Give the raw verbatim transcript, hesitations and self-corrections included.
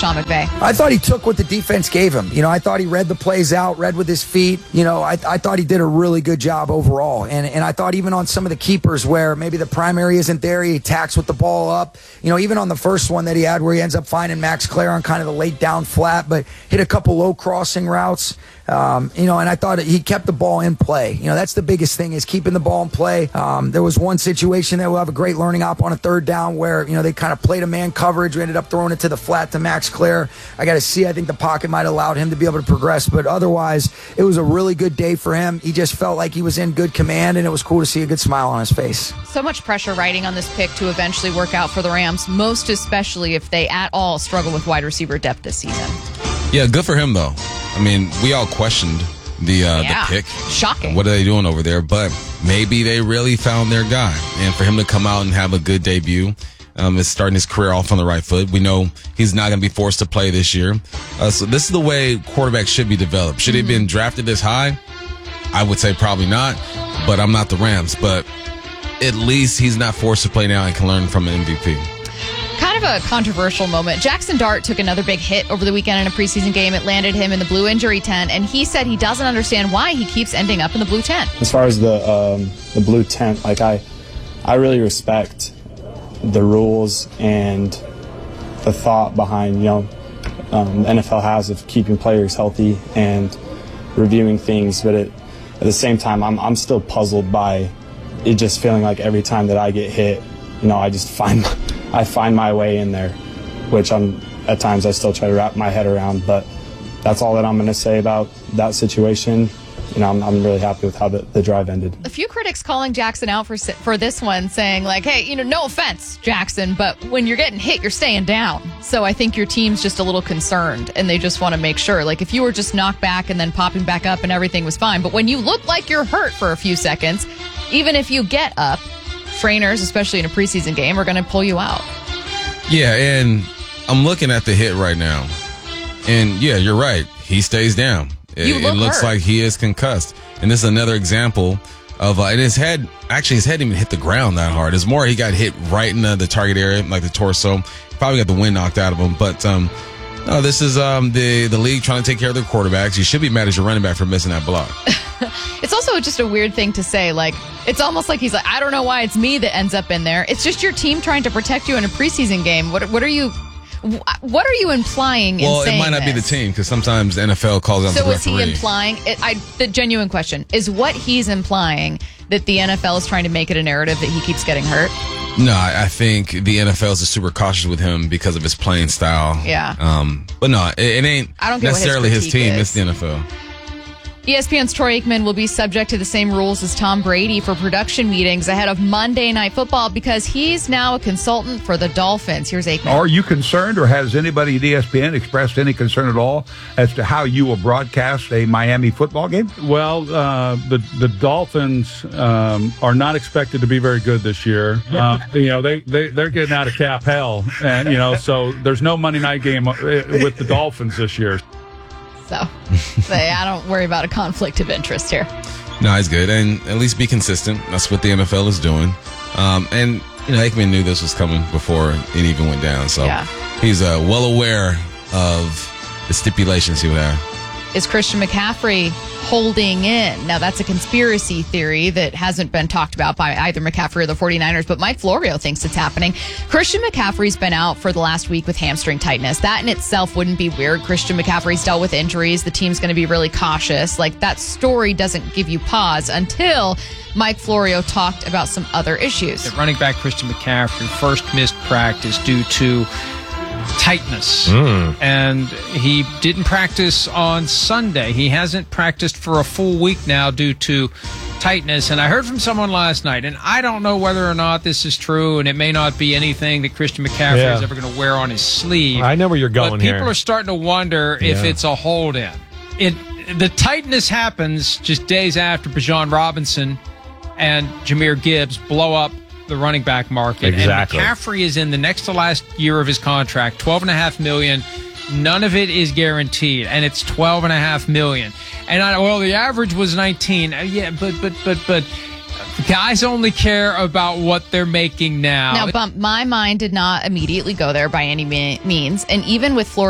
Sean McVay? I thought he took what the defense gave him. You know, I thought he read the plays out, read with his feet. You know, I, I thought he did a really good job overall. And and I thought even on some of the keepers where maybe the primary isn't there, he attacks with the ball up. You know, even on the first one that he had where he ends up finding Max Clare on kind of the late down flat, but hit a couple low crossing routes. Um, you know, and I thought he kept the ball in play. You know, that's the biggest thing is keeping the ball in play. Um, there was one situation that we'll have a great learning op on a third down where, you know, they kind of played a man coverage. We ended up throwing it to the flat to Max Clare. I got to see, I think the pocket might have allowed him to be able to progress, but otherwise it was a really good day for him. He just felt like he was in good command, and it was cool to see a good smile on his face. So much pressure riding on this pick to eventually work out for the Rams, most especially if they at all struggle with wide receiver depth this season. Yeah, good for him, though. I mean, we all questioned the uh, yeah, the pick. Shocking. What are they doing over there? But maybe they really found their guy. And for him to come out and have a good debut, um, is starting his career off on the right foot. We know he's not going to be forced to play this year. Uh, so this is the way quarterbacks should be developed. Should mm-hmm. he have been drafted this high? I would say probably not, but I'm not the Rams. But at least he's not forced to play now and can learn from an M V P. Kind of a controversial moment. Jackson Dart took another big hit over the weekend in a preseason game. It landed him in the blue injury tent, and he said he doesn't understand why he keeps ending up in the blue tent. As far as the um, the blue tent, like I, I really respect the rules and the thought behind, you know, um, the N F L has of keeping players healthy and reviewing things, but it, at the same time, I'm I'm still puzzled by it just feeling like every time that I get hit, you know, I just find I find my way in there, which I'm at times I still try to wrap my head around. But that's all that I'm going to say about that situation. You know, I'm, I'm really happy with how the, the drive ended. A few critics calling Jackson out for for this one, saying like, "Hey, you know, no offense, Jackson, but when you're getting hit, you're staying down." So I think your team's just a little concerned, and they just want to make sure. Like, if you were just knocked back and then popping back up and everything was fine, but when you look like you're hurt for a few seconds, even if you get up, trainers, especially in a preseason game, are going to pull you out. Yeah, and I'm looking at the hit right now, and yeah, you're right. He stays down. It, you look it looks hurt. like he is concussed, and this is another example of uh, and his head. Actually, his head didn't even hit the ground that hard. It's more he got hit right in the, the target area, like the torso. Probably got the wind knocked out of him. But um, no, this is um, the the league trying to take care of their quarterbacks. You should be mad as your running back for missing that block. It's also just a weird thing to say. Like, it's almost like he's like, I don't know why it's me that ends up in there. It's just your team trying to protect you in a preseason game. What what are you what are you implying in well, saying it might not this? be the team, because sometimes the N F L calls out so the referee. So is he implying it, I the genuine question is what he's implying, that the N F L is trying to make it a narrative that he keeps getting hurt? No, I, I think the N F L is just super cautious with him because of his playing style. Yeah. Um, but no, it, it ain't I don't get necessarily his, his team. is. It's the N F L. E S P N's Troy Aikman will be subject to the same rules as Tom Brady for production meetings ahead of Monday Night Football because he's now a consultant for the Dolphins. Here's Aikman. Are you concerned, or has anybody at E S P N expressed any concern at all as to how you will broadcast a Miami football game? Well, uh, the the Dolphins um, are not expected to be very good this year. Uh, you know, they, they, they're getting out of cap hell, and, you know, so there's no Monday night game with the Dolphins this year. So, say, I don't worry about a conflict of interest here. No, it's good. And at least be consistent. That's what the N F L is doing. Um, and, you know, Aikman knew this was coming before it even went down. So yeah. he's uh, well aware of the stipulations he would have. Is Christian McCaffrey holding in? Now, that's a conspiracy theory that hasn't been talked about by either McCaffrey or the 49ers, but Mike Florio thinks it's happening. Christian McCaffrey's been out for the last week with hamstring tightness. That in itself wouldn't be weird. Christian McCaffrey's dealt with injuries. The team's going to be really cautious. Like, that story doesn't give you pause until Mike Florio talked about some other issues. The running back Christian McCaffrey first missed practice due to tightness, mm. and he didn't practice on Sunday. He hasn't practiced for a full week now due to tightness, and I heard from someone last night, and I don't know whether or not this is true, and it may not be anything that Christian McCaffrey yeah. is ever going to wear on his sleeve. I know where you're going but here. People are starting to wonder yeah. if it's a hold-in. It, the tightness happens just days after Bijan Robinson and Jahmyr Gibbs blow up the running back market. Exactly. And McCaffrey is in the next to last year of his contract, twelve and a half million dollars. None of it is guaranteed, and it's twelve and a half million dollars. And I, well, the average was nineteen. Yeah, but but but but guys only care about what they're making now. Now, Bump, my mind did not immediately go there by any means, and even with Florida.